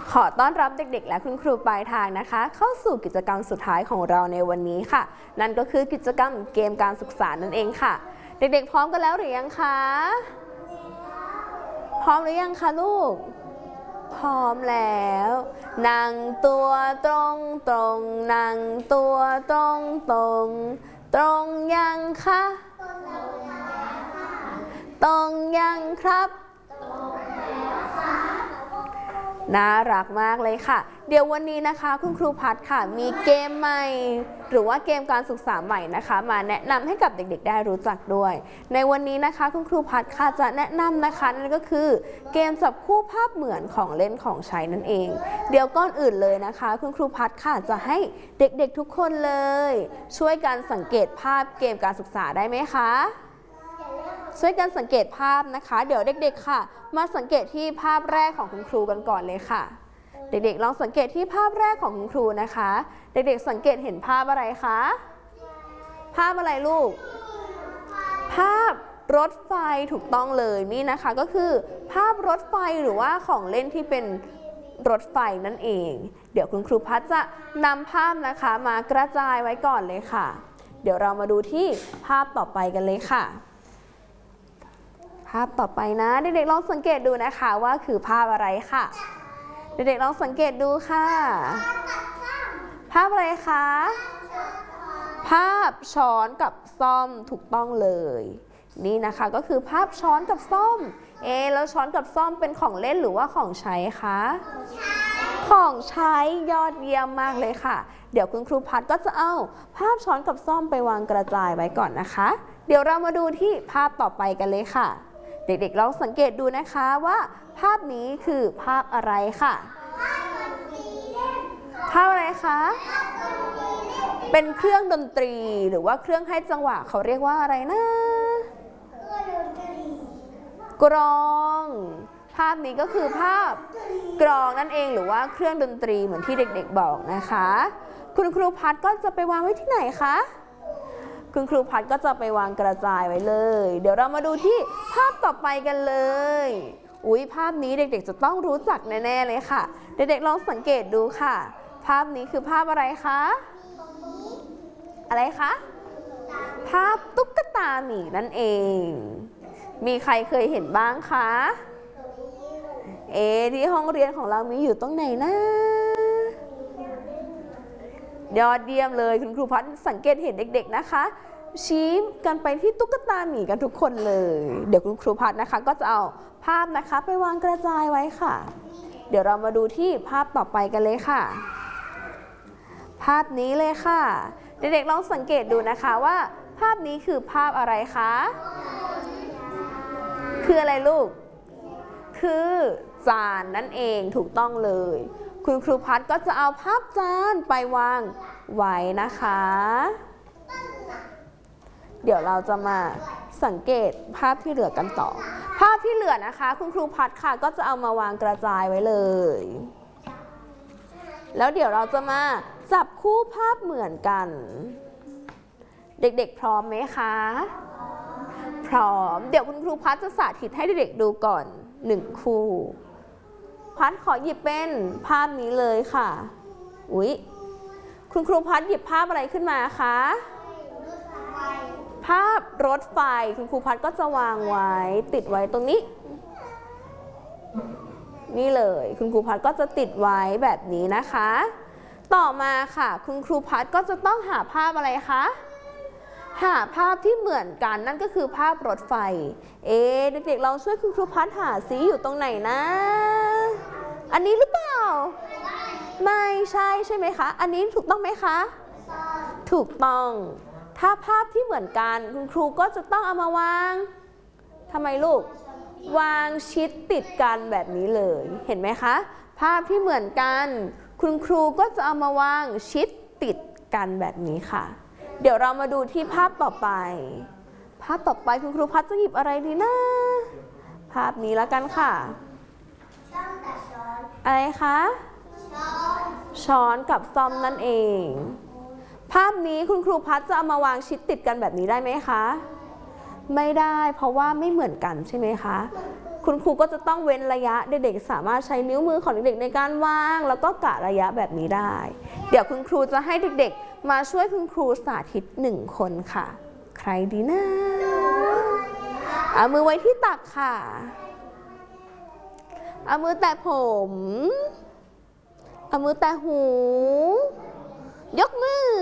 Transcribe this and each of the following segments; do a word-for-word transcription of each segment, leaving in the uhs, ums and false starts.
ขอต้อนรับเด็กๆและคุณครูปลายทางนะคะเข้าสู่กิจกรรมสุดท้ายของเราในวันนี้ค่ะนั่นก็คือกิจกรรมเกมการศึกษานั่นเองค่ะเด็กๆพร้อมกันแล้วหรือยังคะพร้อมหรือยังคะลูกพร้อมแล้วนั่งตัวตรงตรงนั่งตัวตรงตรงตรงยังคะตรงยังครับน่ารักมากเลยค่ะเดี๋ยววันนี้นะคะคุณครูพัฒน์ค่ะมีเกมใหม่หรือว่าเกมการศึกษาใหม่นะคะมาแนะนำให้กับเด็กๆได้รู้จักด้วยในวันนี้นะคะคุณครูพัฒน์ค่ะจะแนะนำนะคะนั่นก็คือเกมจับคู่ภาพเหมือนของเล่นของใช้นั่นเองเดี๋ยวก่อนอื่นเลยนะคะคุณครูพัฒน์ค่ะจะให้เด็กๆทุกคนเลยช่วยกันสังเกตภาพเกมการศึกษาได้ไหมคะช่วยกันสังเกตภาพนะคะเดี๋ยวเด็กๆค่ะมาสังเกตที่ภาพแรกของคุณครูกันก่อนเลยค่ะเด็กๆลองสังเกตที่ภาพแรกของคุณครูนะคะเด็กๆสังเกตเห็นภาพอะไรคะภาพอะไรลูกภาพรถไฟถูกต้องเลยนี่นะคะก็คือภาพรถไฟหรือว่าของเล่นที่เป็นรถไฟนั่นเองเดี๋ยวคุณครูพัฒน์จะนำภาพนะคะมากระจายไว้ก่อนเลยค่ะเดี๋ยวเรามาดูที่ภาพต่อไปกันเลยค่ะภาพต่อไปนะเด็กๆลองสังเกตดูนะคะว่าคือภาพอะไรค่ะเด็กๆลองสังเกตดูค่ะภาพอะไรคะภาพช้อนกับส้อมถูกต้องเลยนี่นะคะก็คือภาพช้อนกับส้อมเอแล้วช้อนกับส้อมเป็นของเล่นหรือว่าของใช้คะของใช้ยอดเยี่ยมมากเลยค่ะเดี๋ยวคุณครูพัฒน์ก็จะเอาภาพช้อนกับส้อมไปวางกระจายไว้ก่อนนะคะเดี๋ยวเรามาดูที่ภาพต่อไปกันเลยค่ะเด็กๆลองสังเกตดูนะคะว่าภาพนี้คือภาพอะไรค่ะภาพอะไรคะเป็นเครื่องดนตรีหรือว่าเครื่องให้จังหวะเขาเรียกว่าอะไรนะกลองภาพนี้ก็คือภาพกลองนั่นเองหรือว่าเครื่องดนตรีเหมือนที่เด็กๆบอกนะคะคุณครูพัฒน์ก็จะไปวางไว้ที่ไหนคะคุณครูพัฒน์ก็จะไปวางกระจายไว้เลยเดี๋ยวเรามาดูที่ภาพต่อไปกันเลยอุ๊ยภาพนี้เด็กๆจะต้องรู้จักแน่ๆเลยค่ะเด็กๆลองสังเกตดูค่ะภาพนี้คือภาพอะไรคะอะไรคะภาพตุ๊กตาหมีนั่นเองมีใครเคยเห็นบ้างคะเอที่ห้องเรียนของเรามีอยู่ตรงไหนนะยอดเยี่ยมเลยคุณครูพัฒน์สังเกตเห็นเด็กๆนะคะชี้กันไปที่ตุ๊กตาหมีกันทุกคนเลยเดี๋ยวคุณครูพัฒน์นะคะก็จะเอาภาพนะคะไปวางกระจายไว้ค่ะเดี๋ยวเรามาดูที่ภาพต่อไปกันเลยค่ะภาพนี้เลยค่ะเด็กๆลองสังเกตดูนะคะว่าภาพนี้คือภาพอะไรคะคืออะไรลูกคือจานนั่นเองถูกต้องเลยคุณครูพัฒน์ก็จะเอาภาพจานไปวางไว้นะคะเดี๋ยวเราจะมาสังเกตภาพที่เหลือกันต่อภาพที่เหลือนะคะคุณครูพัฒน์ค่ะก็จะเอามาวางกระจายไว้เลยแล้วเดี๋ยวเราจะมาจับคู่ภาพเหมือนกันเด็กๆพร้อมไหมคะพร้อมเดี๋ยวคุณครูพัฒน์จะสาธิตให้เด็กๆดูก่อนหนึ่งคู่พัฒน์ขอหยิบเป็นภาพนี้เลยค่ะอุ๊ยคุณครูพัฒน์หยิบภาพอะไรขึ้นมาคะภาพรถไฟคุณครูพัฒน์ก็จะวางไว้ติดไว้ตรงนี้นี่เลยคุณครูพัฒน์ก็จะติดไว้แบบนี้นะคะต่อมาค่ะคุณครูพัฒน์ก็จะต้องหาภาพอะไรคะหาภาพที่เหมือนกันนั่นก็คือภาพรถไฟเอ๊ะเด็กๆลองช่วยคุณครูพัฒน์หาซิอยู่ตรงไหนนะอันนี้หรือเปล่าไม่ใช่ใช่ไหมคะอันนี้ถูกต้องไหมคะถูกต้องถ้าภาพที่เหมือนกันคุณครูก็จะต้องเอามาวางทำไมลูกวางชิดติดกันแบบนี้เลยเห็นไหมคะภาพที่เหมือนกันคุณครูก็จะเอามาวางชิดติดกันแบบนี้ค่ะเดี๋ยวเรามาดูที่ภาพต่อไปภาพต่อไปคุณครูพัฒน์จะหยิบอะไรดีนะภาพนี้แล้วกันค่ะอะไรคะช้อนกับซ่อมนั่นเองภาพนี้คุณครูพัฒน์จะเอามาวางชิดติดกันแบบนี้ได้ไหมคะไม่ได้เพราะว่าไม่เหมือนกันใช่ไหมคะคุณครูก็จะต้องเว้นระยะเด็กๆสามารถใช้นิ้วมือของเด็กๆในการวางแล้วก็กะระยะแบบนี้ได้ เดี๋ยวคุณครูจะให้เด็กๆมาช่วยคุณครูสาธิตหนึ่งคนค่ะ ใครดีนะเอามือไว้ที่ตักค่ะเอามือแตะผมเอามือแตะหู ยกมือ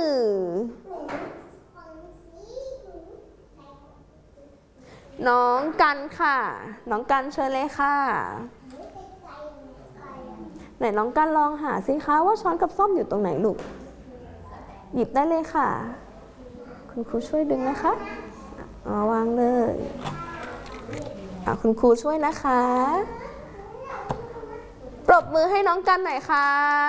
น้องกันค่ะน้องกันเชิญเลยค่ะไหนน้องกันลองหาสิคะว่าช้อนกับส้อมอยู่ตรงไหนลูกหยิบได้เลยค่ะคุณครูช่วยดึงนะคะเอาวางเลยคุณครูช่วยนะคะปรบมือให้น้องกันหน่อยค่ะ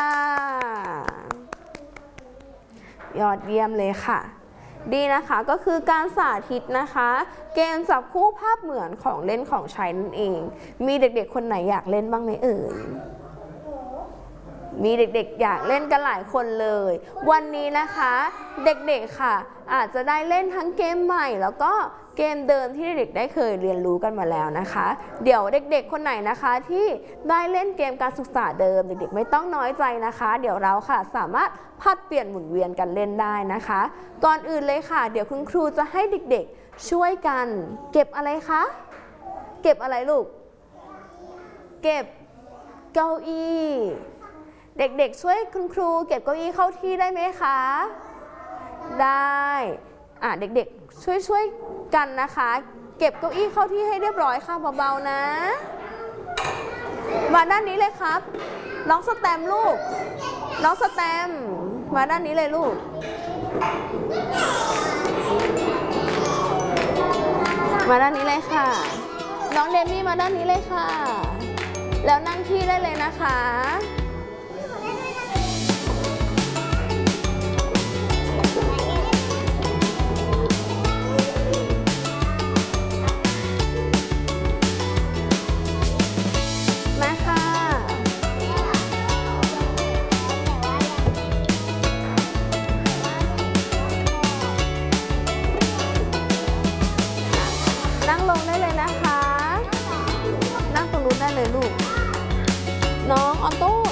ยอดเยี่ยมเลยค่ะดีนะคะก็คือการสาธิตนะคะเกมจับคู่ภาพเหมือนของเล่นของใช้นั่นเองมีเด็กๆคนไหนอยากเล่นบ้างไหมเอ่ยมีเด็กๆอยากเล่นกันหลายคนเลยวันนี้นะคะเด็กๆค่ะอาจจะได้เล่นทั้งเกมใหม่แล้วก็เกมเดิมที่เด็กๆได้เคยเรียนรู้กันมาแล้วนะคะเดี๋ยวเด็กๆคนไหนนะคะที่ได้เล่นเกมการศึกษาเดิมเด็กๆไม่ต้องน้อยใจนะคะเดี๋ยวเราค่ะสามารถผัดเปลี่ยนหมุนเวียนกันเล่นได้นะคะก่อนอื่นเลยค่ะเดี๋ยวคุณครูจะให้เด็กๆช่วยกันเก็บอะไรคะเก็บอะไรลูกเก็บเก้าอี้เด็กๆช่วยคุณครูเก็บเก้าอี้เข้าที่ได้ไหมคะได้อ่ะเด็กๆช่วยๆกันนะคะเก็บเก้าอี้เข้าที่ให้เรียบร้อยค่ะเบาๆนะมาด้านนี้เลยครับน้องสแตมลูกน้องสแตมมาด้านนี้เลยลูกมาด้านนี้เลยค่ะน้องเดมี่มาด้านนี้เลยค่ะแล้วนั่งที่ได้เลยนะคะนั่งลงได้เลยนะคะนั่งตรงนู้นได้เลยลูกน้องออโต้